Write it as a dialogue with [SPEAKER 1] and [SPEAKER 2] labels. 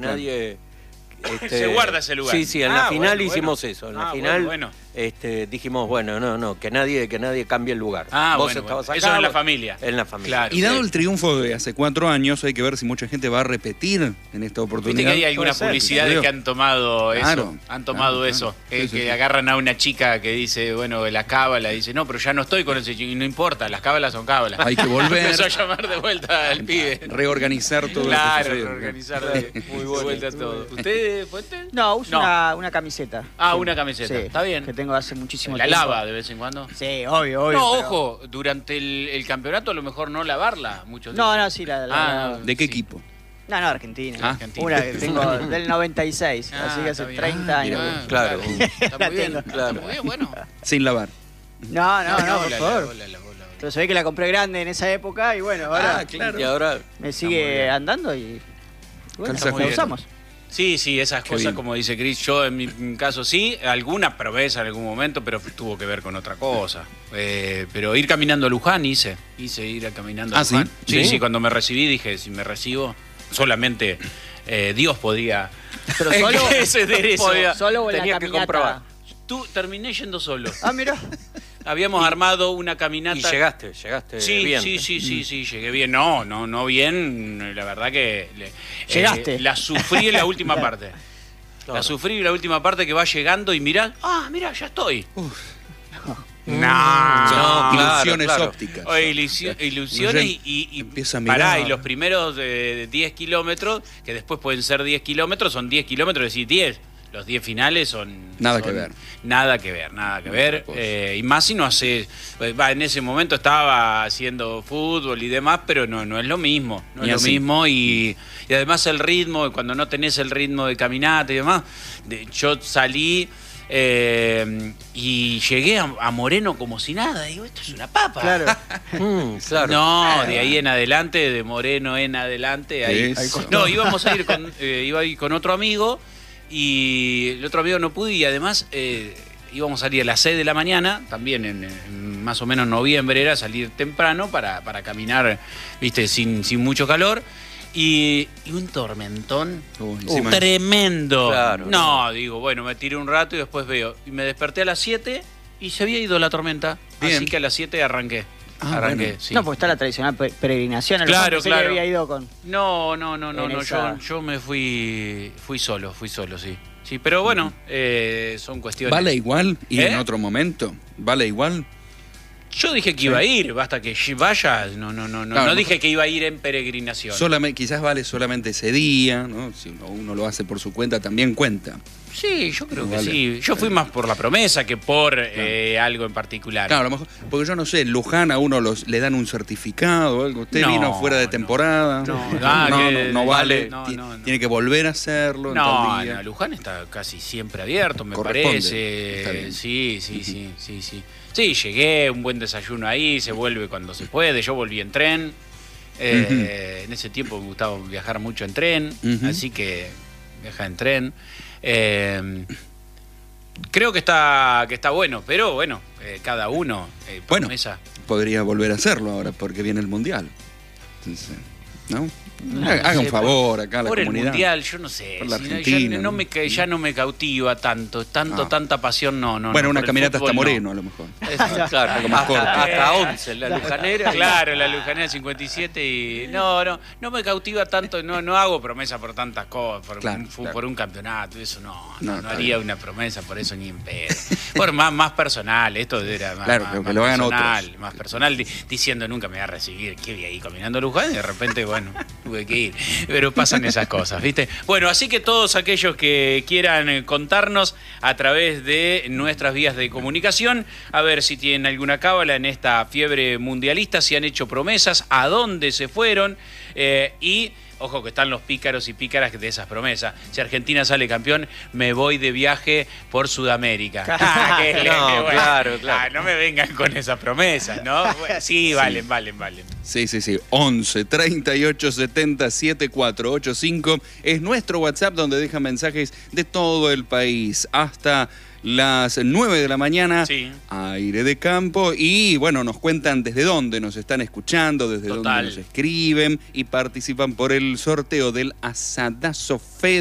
[SPEAKER 1] Nadie...
[SPEAKER 2] se guarda ese lugar.
[SPEAKER 1] Sí, en la final hicimos eso. En la final dijimos, no, que nadie cambie el lugar. Vos estabas acá,
[SPEAKER 2] eso en la familia.
[SPEAKER 1] En la familia.
[SPEAKER 3] Claro, y dado el triunfo de hace 4 años, hay que ver si mucha gente va a repetir en esta oportunidad.
[SPEAKER 2] Viste que hay algunas publicidades que han tomado eso. Han tomado eso. Que agarran a una chica que dice, la cábala, dice, no, pero ya no estoy con ese chico. Y no importa, las cábalas son cábalas.
[SPEAKER 3] Hay que volver.
[SPEAKER 2] Empezó a llamar de vuelta al pibe.
[SPEAKER 3] Reorganizar todo.
[SPEAKER 2] Claro, reorganizar de vuelta todo. ¿Usted, Fuente?
[SPEAKER 4] No, uso una camiseta.
[SPEAKER 2] Una camiseta. Sí, está bien.
[SPEAKER 4] Que tengo hace muchísimo
[SPEAKER 2] tiempo.
[SPEAKER 4] tiempo.
[SPEAKER 2] ¿La lava de vez en cuando?
[SPEAKER 4] Sí, obvio.
[SPEAKER 2] No, ojo, durante el campeonato a lo mejor no lavarla. Muchos dicen.
[SPEAKER 4] Sí, la
[SPEAKER 3] ¿de qué equipo?
[SPEAKER 4] No, Argentina.
[SPEAKER 2] Argentina.
[SPEAKER 4] Una que tengo del 96, así que hace 30 años.
[SPEAKER 1] Claro.
[SPEAKER 2] Está muy bien.
[SPEAKER 1] Claro.
[SPEAKER 2] Está muy bien, bueno.
[SPEAKER 3] Sin lavar.
[SPEAKER 4] No, por favor. Pero se ve que la compré grande en esa época y ahora,
[SPEAKER 3] claro.
[SPEAKER 1] Y ahora
[SPEAKER 4] me sigue andando y la usamos.
[SPEAKER 2] Sí, esas cosas, como dice Cris, yo en mi caso sí, alguna promesa en algún momento, pero tuvo que ver con otra cosa. Pero ir caminando a Luján hice ir caminando a Luján. Sí, cuando me recibí dije, si me recibo, solamente Dios podía...
[SPEAKER 4] Pero solo,
[SPEAKER 2] solo
[SPEAKER 4] tenía que comprobar.
[SPEAKER 2] Terminé yendo solo.
[SPEAKER 4] Mirá.
[SPEAKER 2] Habíamos armado una caminata.
[SPEAKER 1] ¿Y llegaste bien?
[SPEAKER 2] Sí, llegué bien. No bien, la verdad que...
[SPEAKER 4] ¿Llegaste?
[SPEAKER 2] La sufrí en la última parte. Claro. La sufrí en la última parte que va llegando y mirá, ya estoy.
[SPEAKER 3] Ilusiones ópticas.
[SPEAKER 2] Ilusiones y pará, y los primeros 10 kilómetros, que después pueden ser 10 kilómetros, son 10 kilómetros, es decir, 10. Los 10 finales son...
[SPEAKER 3] Nada que ver.
[SPEAKER 2] Nada que ver. Y más si no hace... en ese momento estaba haciendo fútbol y demás, pero no es lo mismo. No es lo mismo y además el ritmo, cuando no tenés el ritmo de caminata y demás. Yo salí y llegué a Moreno como si nada. Digo, esto es una papa.
[SPEAKER 4] Claro.
[SPEAKER 1] Claro.
[SPEAKER 2] No, de ahí en adelante, de Moreno en adelante. Ahí. No, íbamos a ir iba a ir con otro amigo. Y el otro amigo no pude y además íbamos a salir a las 6 de la mañana, también en más o menos noviembre era salir temprano para caminar, viste, sin mucho calor. Y un tormentón tremendo. Claro, no, digo, me tiré un rato y después veo. Y me desperté a las 7 y se había ido la tormenta. Bien. Así que a las 7 arranqué. Sí.
[SPEAKER 4] No, porque está la tradicional peregrinación.
[SPEAKER 2] Claro.
[SPEAKER 4] Había ido con...
[SPEAKER 2] No. Yo me fui solo, sí. Sí, pero son cuestiones.
[SPEAKER 3] ¿Vale igual ir en otro momento? ¿Vale igual?
[SPEAKER 2] Yo dije que iba a ir, basta que vaya. No dije que iba a ir en peregrinación.
[SPEAKER 3] Quizás vale solamente ese día, ¿no? Si uno lo hace por su cuenta, también cuenta.
[SPEAKER 2] Sí, yo creo que sí. Yo fui más por la promesa que por algo en particular.
[SPEAKER 3] Claro, a lo mejor, porque yo no sé, en Luján a uno le dan un certificado o algo. Usted vino fuera de temporada. No vale. Tiene que volver a hacerlo.
[SPEAKER 2] No, Luján está casi siempre abierto, me parece. Sí. Sí, llegué, un buen desayuno ahí, se vuelve cuando se puede. Yo volví en tren. En ese tiempo me gustaba viajar mucho en tren, así que viajar en tren. Creo que está bueno, pero cada uno promesa.
[SPEAKER 3] Podría volver a hacerlo ahora porque viene el Mundial. Entonces, ¿no? Haga un favor acá a la comunidad.
[SPEAKER 2] Por el Mundial, yo no sé.
[SPEAKER 3] Por la Argentina.
[SPEAKER 2] Ya no me cautiva tanta pasión, no.
[SPEAKER 3] Bueno, una caminata hasta Moreno, a lo mejor.
[SPEAKER 1] Claro, algo más corto. Hasta 11, la Lujanera.
[SPEAKER 2] Claro, la Lujanera 57 y... No me cautiva tanto, no hago promesa por tantas cosas, por un campeonato, eso no haría una promesa por eso ni en pedo. Por más personal, esto era más,
[SPEAKER 3] que lo hagan
[SPEAKER 2] personal,
[SPEAKER 3] otros.
[SPEAKER 2] Más personal, diciendo nunca me voy a recibir, ¿qué voy ahí caminando a Luján? Y de repente, tuve que ir. Pero pasan esas cosas, ¿viste? Bueno, así que todos aquellos que quieran contarnos a través de nuestras vías de comunicación, a ver si tienen alguna cábala en esta fiebre mundialista, si han hecho promesas, a dónde se fueron y... Ojo que están los pícaros y pícaras de esas promesas. Si Argentina sale campeón, me voy de viaje por Sudamérica. Claro. No me vengan con esas promesas, ¿no? Sí, valen.
[SPEAKER 3] Sí. 11 38 70 7485 es nuestro WhatsApp donde dejan mensajes de todo el país. Hasta las 9 de la mañana,
[SPEAKER 2] sí.
[SPEAKER 3] Aire de Campo, y bueno, nos cuentan desde dónde nos están escuchando, desde dónde nos escriben y participan por el sorteo del asadazo Fede.